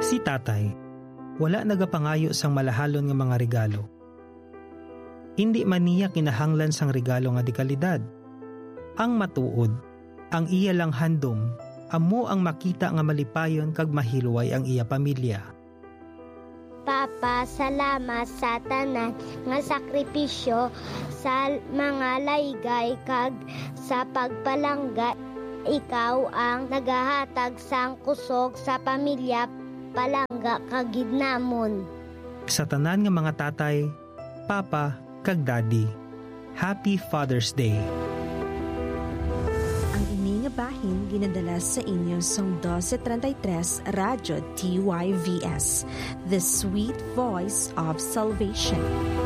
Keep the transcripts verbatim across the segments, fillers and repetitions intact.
Si tatay, wala nagapangayo sang malahalon nga mga regalo. Hindi man niya kinahanglan sang regalo nga di kalidad. Ang matuod, ang iya lang handom, amo ang makita nga malipayon kag mahilway ang iya pamilya. Papa, salamat sa tanan nga sakripisyo sa mga laygay kag sa pagpalangga. Ikaw ang nagahatag sang kusog sa pamilya palangga kag gidnamon. Sa tanan nga mga tatay, papa kag daddy, Happy Father's Day. Ang ini nga bahin ginadala sa inyo sang twelve thirty-three Radyo T Y V S, The Sweet Voice of Salvation.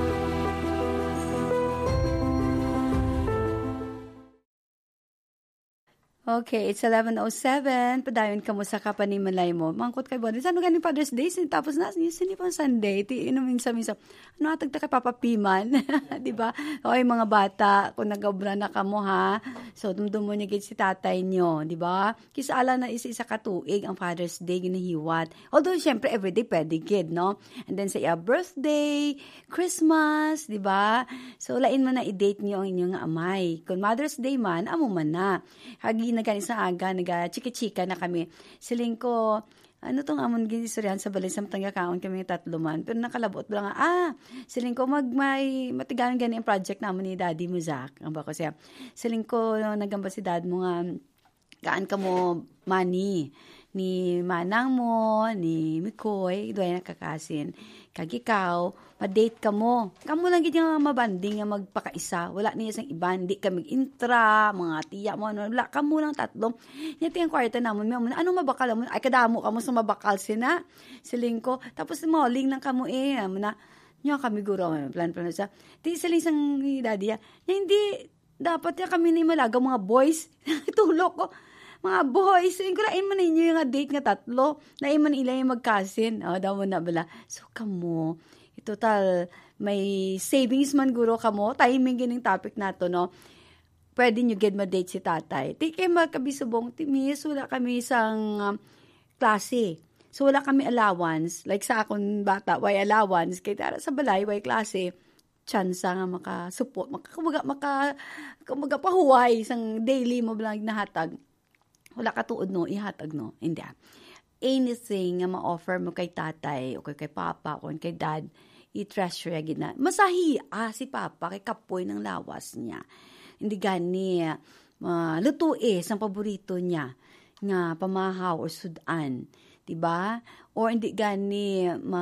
Okay, it's eleven oh seven. Padayon ka mo sa kapanimalay mo. Mangkot kay Bonnie. Saan ganing Father's Day? Tapos na, sinipang Sunday. Ti, ino minsan-minsan. Ano atagta kay papapiman? Diba? Okay, mga bata, kung nag-obra na ka mo, ha? So, dumdum mo niya si tatay nyo. Diba? Kisala na isa-isa katuig ang Father's Day, ginahiwat. Although, syempre, everyday pwede kid, no? And then, sa iya birthday, Christmas, diba? So, lain mo na i-date niyo ang inyong amay. Kung Mother's Day man, amo man na. Hagi na ganis sa aga, naga-chika-chika na kami. Siling ko, ano tong amon ginistoryan sa balay sa matangga kaon kami tatlo man. Pero nakalabot lang, ah, siling ko mag may matiganan gani ang project naman ni Daddy mo, Zach. Ang bako siya. Siling ko, nagamba si Dad mo nga, kaan ka mo money ni manang mo, ni Mikoy, doon nakakasin. Kag ikaw, ma-date ka mo. Kamu lang gid nga mabanding nga magpakaisa. Wala niya sang iba, hindi ka mag-intra, mga tiya mo, ano, wala, kamu lang tatlo. Yan tiyang kwarta namon, may ano mabakal mo, ay kadamo ka mo sa mabakal sina, siling ko. Tapos moling lang kamo eh, amo na, nyo kami guro, plan-plan sa. Di siling sang daddy, ya, hindi, dapat ya kami ni malaga, mga boys, tulok ko. Mga boys, so, lain man ninyo yung date nga tatlo, lain man ila yung magkasin. O, oh, daw mo na bala. So, kamo, total, may savings man guro kamo, timing gining topic nato, no? Pwede nyo get ma-date si tatay. Di kayo magkabisubong, timis, wala kami isang um, klase. So, wala kami allowance. Like sa akong bata, why allowance? Kaya sa balay, why klase? Chance nga maka-support, maka, kumaga, maka, kumaga pahuway, isang daily mo lang nahatag. Wala ka tuod, no? Ihatag, no? Hindi. Anything nga ma-offer mo kay tatay o kay, kay papa o kay dad, i-treasure agad na. Masahi, ah, si papa, kay kapoy ng lawas niya. Hindi gani, uh, luto eh, sang paborito niya, nga pamahaw o sudan. Diba? Or hindi gani, ma...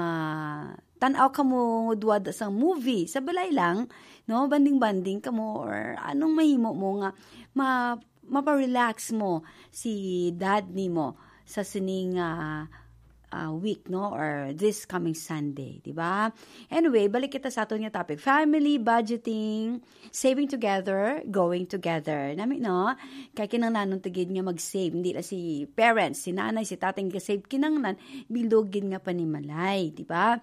tanaw ka mo duwad sa movie. Sa balay lang, no? Banding-banding ka mo or anong mahimo mo nga, ma... maparelax mo si dad ni mo sa sining uh, uh, week, no? Or this coming Sunday, di ba? Anyway, balik kita sa ato nga topic. Family, budgeting, saving together, going together. Nami, no? Kaya kinangnanon tigid nga mag-save. Hindi na si parents, si nanay, si tatay nga save. Kinangnan, bilogin nga panimalay, di ba?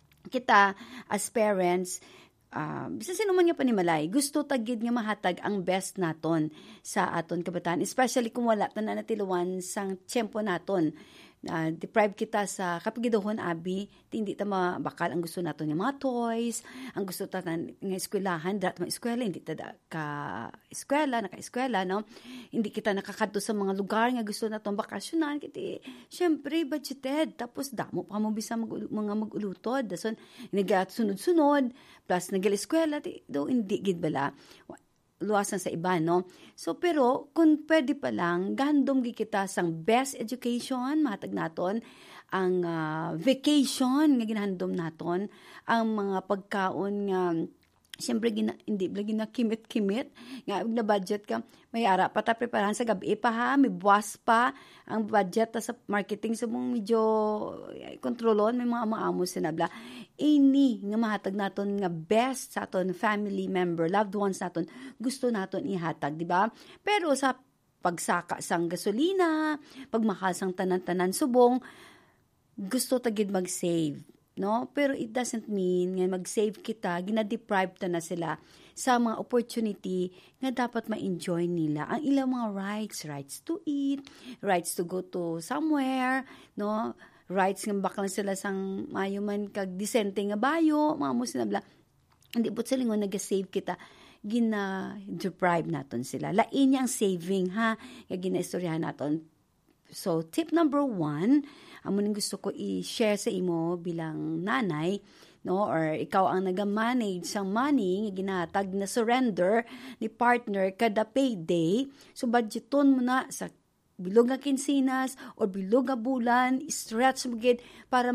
Kita, as parents, Uh, bisa sino man nga panimalay, gusto tagid nga mahatag ang best naton sa aton kabataan, especially kung wala ta na natiluan sang tiyempo naton. Uh, deprive kita sa kapigidohon, abi, hindi ta mabakal ang gusto naton yung mga toys, ang gusto ta nga eskwelahan, dapat ma-eskwela, hindi ta da, ka eskwela, naka-eskwela, no? Hindi kita nakakadto sa mga lugar nga gusto naton bakasyonan, kiti, syempre, budgeted, tapos damo pa mo bisa mag, mga mag-ulutod, dason, nag-sunod-sunod, plus nag-eskwela, do, hindi gid bala, luwasan sa iba, no? So, pero, kung pwede pa lang, gandom kita sang best education, matag naton, ang uh, vacation, nga ginhandom naton, ang mga pagkaon nga, siyempre, gina, hindi ba ginakimit-kimit, nga, na budget ka, may ara pa ta preparahan sa gabi pa ha, may buwas pa, ang budget ta sa marketing sa mong medyo ay, kontrolon, may mga maamo sinabla. Ini nga mahatag naton nga best sa aton family member, loved ones naton, gusto naton ihatag, di ba? Pero sa pagsaka sang gasolina, pagmahal sang tanan-tanan subong, gusto tagid mag-save, no? Pero it doesn't mean nga mag-save kita, gina-deprive ta na sila sa mga opportunity nga dapat ma-enjoy nila ang ilang mga rights, rights to eat, rights to go to somewhere, no? rights ng baklang sila sang mayo man kag disente nga bayo, mga mo sinabla. Hindi po sila nga nag-save kita, gina-deprive naton sila. Lain niya ang saving, ha? Kaya gina-istoryahan naton. So, tip number one, amo ning gusto ko i-share sa imo bilang nanay, no, or ikaw ang naga-manage sang money nga ginatag na surrender ni partner kada payday. So, budgeton mo na sa bilog nga kinsinas or bilog nga bulan, stretch mo gid para